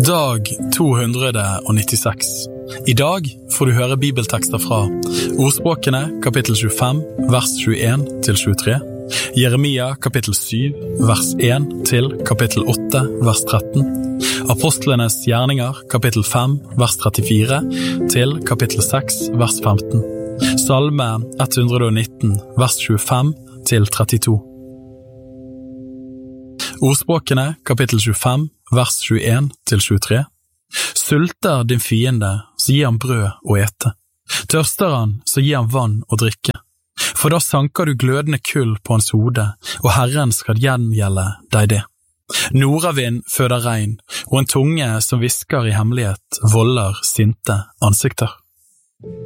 Dag 296. I dag får du høre bibeltekster fra Ordspråkene, kapittel 25, vers 21-23, Jeremia, kapittel 7, vers 1 til kapittel 8, vers 13, Apostlenes gjerninger, kapittel 5, vers 34 til kapittel 6, vers 15, Salme 119, vers 25 til 32. Ordspråkene, kapittel 25, vers 21-23. Sulter din fiende, så gi han brød å ete. Tørster han, så gi han vann å drikke. For da sanker du glødende kull på hans hode, og Herren skal gjengjelde deg det. Nordavind føder regn, og en tunge som visker i hemmelighet volder sinte ansikter.